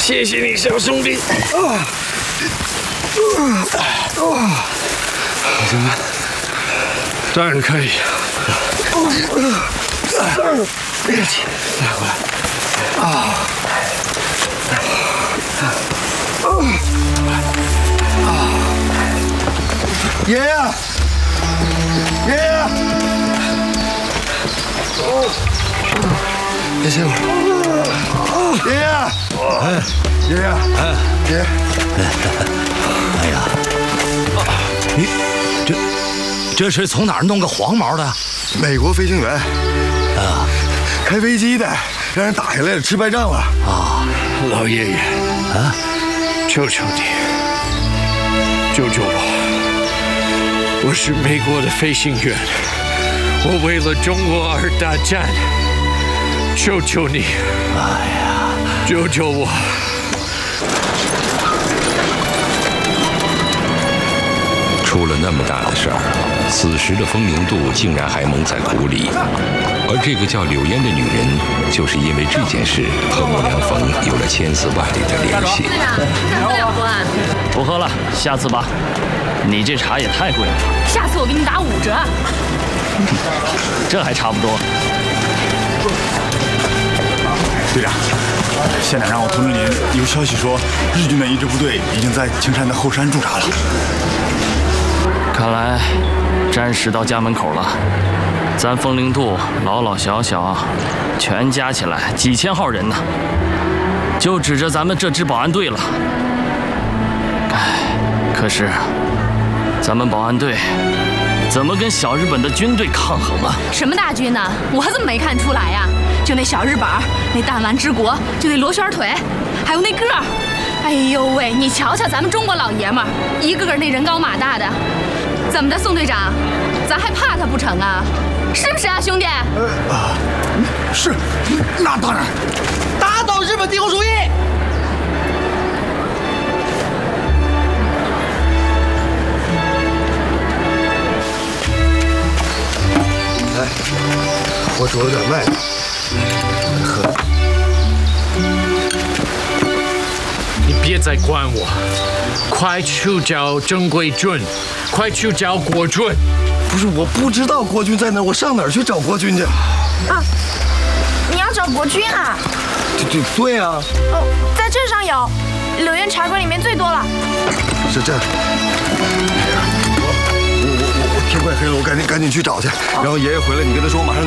谢谢你，小兄弟。 你行吗？ 当然可以。 别急，来回来。爷爷，爷爷，别歇会儿。爷爷，爷爷，爷爷。 哎呀，你这是从哪儿弄个黄毛的？ 美国飞行员啊， 开飞机的，让人打下来了，吃败仗了。 啊， 老爷爷， 啊， 求求你，救救我！我是美国的飞行员，我为了中国而打战，求求你！ 哎呀， 救救我！ 出了那么大的事儿，此时的风明度竟然还蒙在鼓里，而这个叫柳烟的女人，就是因为这件事和莫良逢有了千丝万缕的联系。 队长，干不了不安。 不喝了，下次吧。你这茶也太贵了， 下次我给你打5折。 这还差不多。 队长，县长让我通知您，有消息说日军的一支部队已经在青山的后山驻扎了。 看来战士到家门口了，咱风陵渡老老小小全加起来几千号人呢，就指着咱们这支保安队了。哎，可是咱们保安队怎么跟小日本的军队抗衡啊？ 什么大军呢？我怎么没看出来呀？就那小日本，那弹丸之国，就那螺旋腿，还有那个儿。哎呦喂，你瞧瞧咱们中国老爷们儿，一个个那人高马大的。怎么的，宋队长，咱还怕他不成啊？是不是啊，兄弟？ 是，那当然。 打倒日本帝国主义！ 来，我煮了点麦，喝。 你别再管我，快去找郑贵军，快去找国军。 不是，我不知道国军在哪，我上哪儿去找国军去？ 啊，你要找国军啊？ 对啊。 哦，在镇上有，柳院茶馆里面最多了。 是这样。我天快黑了，我赶紧去找去。然后爷爷回来，你跟他说我马上。